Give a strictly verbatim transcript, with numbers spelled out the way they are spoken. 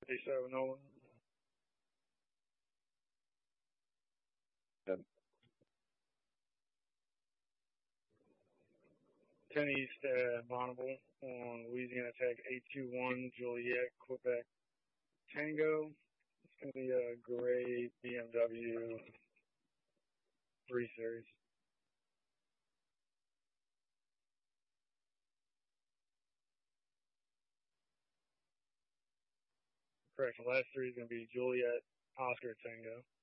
Say so, Nolan. Yep. ten East at Bonneville on Louisiana Tech eight two one Juliet, Quebec Tango. It's going to be a gray B M W three Series. Correct. The last three is going to be Juliet, Oscar, Tango.